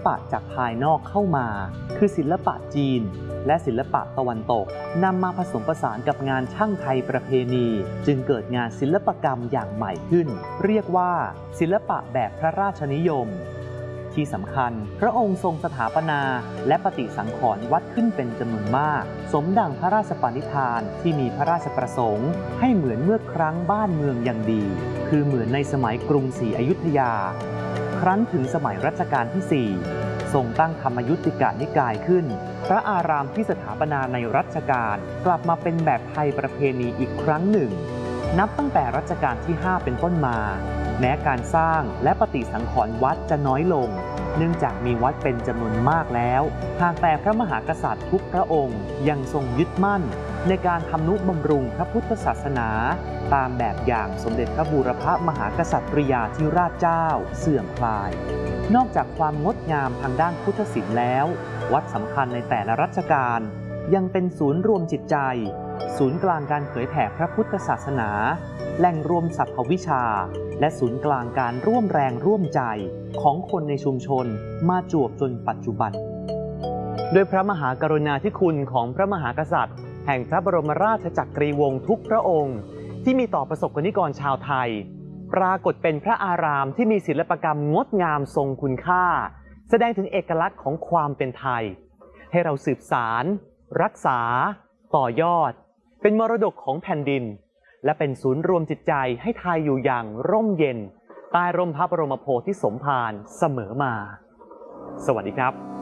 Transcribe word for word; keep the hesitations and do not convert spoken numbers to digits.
ปะจากภายนอกเข้ามาคือศิลปะจีนและศิลปะตะวันตกนำมาผสมผสานกับงานช่างไทยประเพณีจึงเกิดงานศิลปกรรมอย่างใหม่ขึ้นเรียกว่าศิลปะแบบพระราชนิยมที่สำคัญพระองค์ทรงสถาปนาและปฏิสังขรณ์วัดขึ้นเป็นจำนวนมากสมดังพระราชปณิธานที่มีพระราชประสงค์ให้เหมือนเมื่อครั้งบ้านเมืองยังดีคือเหมือนในสมัยกรุงศรีอยุธยาครั้นถึงสมัยรัชกาลที่สี่ทรงตั้งธรรมยุติกานิกายขึ้นพระอารามที่สถาปนาในรัชกาลกลับมาเป็นแบบไทยประเพณีอีกครั้งหนึ่งนับตั้งแต่รัชกาลที่ห้าเป็นต้นมาแม้การสร้างและปฏิสังขรณ์วัดจะน้อยลงเนื่องจากมีวัดเป็นจำนวนมากแล้วหากแต่พระมหากษัตริย์ทุกพระองค์ยังทรงยึดมั่นในการทำนุบำรุงพระพุทธศาสนาตามแบบอย่างสมเด็จพระบูรพมหากษัตริยาธิราชเจ้าเสื่อมคลายนอกจากความงดงามทางด้านพุทธศิลป์แล้ววัดสำคัญในแต่ละรัชกาลยังเป็นศูนย์รวมจิตใจศูนย์กลางการเผยแผ่พระพุทธศาสนาแหล่งรวมสรรพวิชาและศูนย์กลางการร่วมแรงร่วมใจของคนในชุมชนมาจวบจนปัจจุบันโดยพระมหากรุณาธิคุณของพระมหากษัตริย์แห่งพระบรมราชจักรีวงศ์ทุกพระองค์ที่มีต่อประสบกนิกรชาวไทยปรากฏเป็นพระอารามที่มีศิลปกรรมงดงามทรงคุณค่าแสดงถึงเอกลักษณ์ของความเป็นไทยให้เราสืบสารรักษาต่อยอดเป็นมรดกของแผ่นดินและเป็นศูนย์รวมจิตใจให้ไทยอยู่อย่างร่มเย็นใต้ร่มพระบรมโพธิสมภารเสมอมาสวัสดีครับ